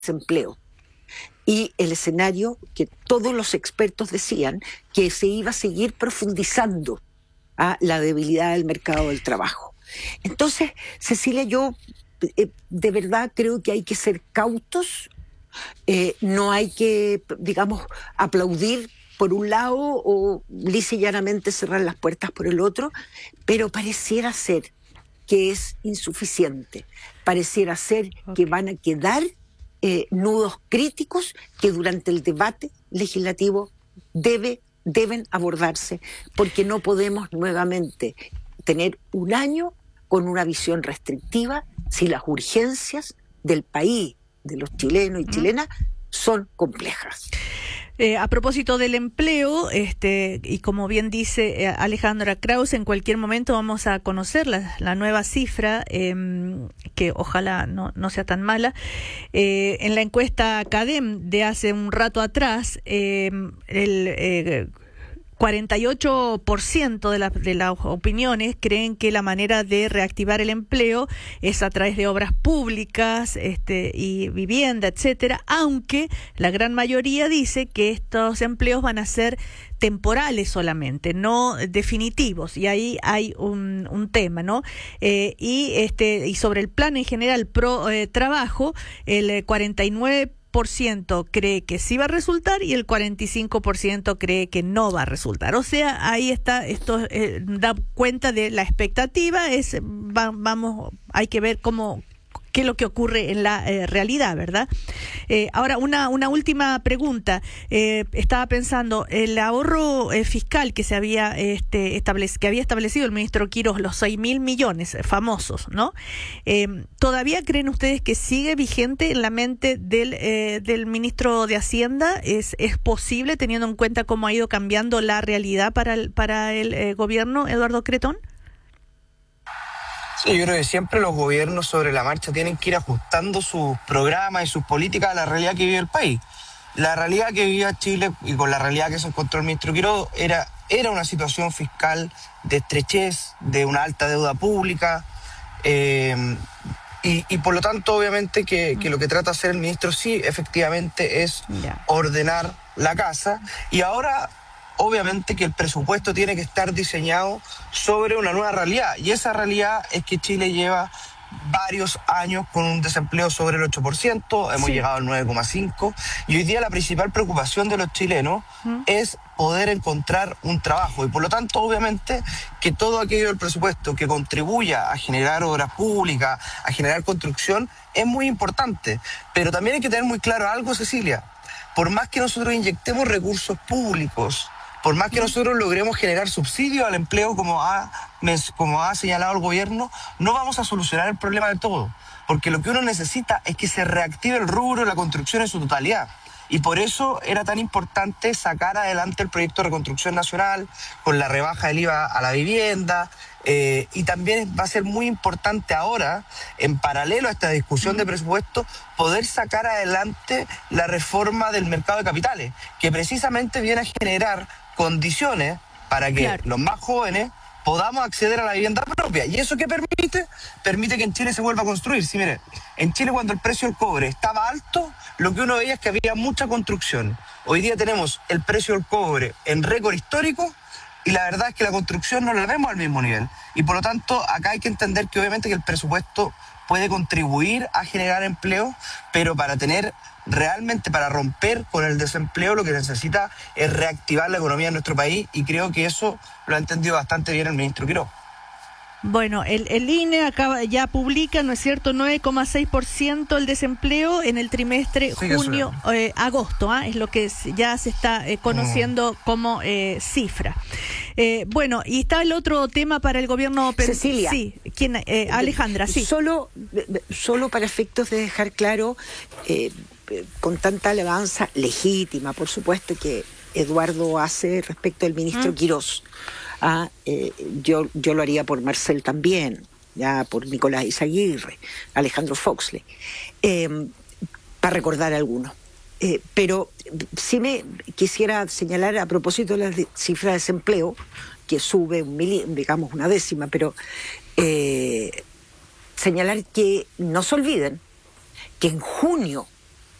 desempleo. Y el escenario que todos los expertos decían que se iba a seguir profundizando a la debilidad del mercado del trabajo. Entonces, Cecilia, yo de verdad creo que hay que ser cautos, no hay que, digamos, aplaudir por un lado o lisa y llanamente cerrar las puertas por el otro, pero pareciera ser que es insuficiente, pareciera ser que van a quedar nudos críticos que durante el debate legislativo deben abordarse, porque no podemos nuevamente tener un año con una visión restrictiva si las urgencias del país, de los chilenos y chilenas, son complejas. A propósito del empleo, y como bien dice Alejandra Krause, en cualquier momento vamos a conocer la nueva cifra, que ojalá no sea tan mala. En la encuesta CADEM de hace un rato atrás, el 48% de las opiniones creen que la manera de reactivar el empleo es a través de obras públicas y vivienda, etcétera, aunque la gran mayoría dice que estos empleos van a ser temporales solamente, no definitivos, y ahí hay un tema, ¿no? Y sobre el plan en general pro trabajo, el 49% cree que sí va a resultar y el 45% cree que no va a resultar. O sea, ahí está, esto da cuenta de la expectativa, hay que ver qué es lo que ocurre en la realidad, ¿verdad? Ahora, una última pregunta. Estaba pensando, el ahorro fiscal que se había establecido el ministro Quirós, los 6.000 millones famosos, ¿no? ¿Todavía creen ustedes que sigue vigente en la mente del ministro de Hacienda? ¿Es posible, teniendo en cuenta cómo ha ido cambiando la realidad para el gobierno, Eduardo Cretón? Sí, yo creo que siempre los gobiernos sobre la marcha tienen que ir ajustando sus programas y sus políticas a la realidad que vive el país. La realidad que vivía Chile y con la realidad que se encontró el ministro Quirós era una situación fiscal de estrechez, de una alta deuda pública, y por lo tanto obviamente que lo que trata de hacer el ministro sí efectivamente es ordenar la casa, y ahora obviamente que el presupuesto tiene que estar diseñado sobre una nueva realidad, y esa realidad es que Chile lleva varios años con un desempleo sobre el 8%, hemos llegado al 9,5%, y hoy día la principal preocupación de los chilenos es poder encontrar un trabajo, y por lo tanto obviamente que todo aquello del presupuesto que contribuya a generar obras públicas, a generar construcción, es muy importante. Pero también hay que tener muy claro algo, Cecilia: por más que nosotros inyectemos recursos públicos, por más que nosotros logremos generar subsidios al empleo, como ha señalado el gobierno, no vamos a solucionar el problema de todo. Porque lo que uno necesita es que se reactive el rubro de la construcción en su totalidad. Y por eso era tan importante sacar adelante el proyecto de reconstrucción nacional, con la rebaja del IVA a la vivienda, y también va a ser muy importante ahora, en paralelo a esta discusión de presupuesto, poder sacar adelante la reforma del mercado de capitales, que precisamente viene a generar condiciones para que los más jóvenes podamos acceder a la vivienda propia. ¿Y eso qué permite? Permite que en Chile se vuelva a construir. Sí, mire, en Chile cuando el precio del cobre estaba alto, lo que uno veía es que había mucha construcción. Hoy día tenemos el precio del cobre en récord histórico, y la verdad es que la construcción no la vemos al mismo nivel. Y por lo tanto, acá hay que entender que obviamente que el presupuesto puede contribuir a generar empleo, pero para romper con el desempleo, lo que necesita es reactivar la economía de nuestro país, y creo que eso lo ha entendido bastante bien el ministro Quirós. Bueno, el INE ya publica, ¿no es cierto?, 9,6% el desempleo en el trimestre junio-agosto, es lo que ya se está conociendo como cifra. Bueno, y está el otro tema para el gobierno... Cecilia. Sí, Alejandra, sí. Solo para efectos de dejar claro, con tanta alabanza legítima, por supuesto, que Eduardo hace respecto al ministro Quirós. Yo lo haría por Marcel también, ya por Nicolás Izaguirre, Alejandro Foxley, para recordar algunos. Pero sí me quisiera señalar a propósito de la cifra de desempleo, que sube digamos una décima, pero señalar que no se olviden que en junio